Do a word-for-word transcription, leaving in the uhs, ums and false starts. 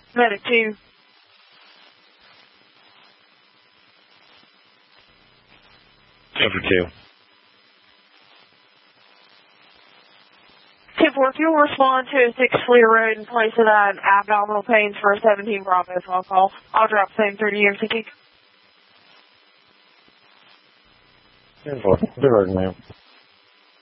Medic two. Cover two. ten four, if you'll respond to a six Fleer Road in place of that abdominal pains for a seventeen Bravo phone call. I'll drop same thirty M C T. ten four, good road, ma'am.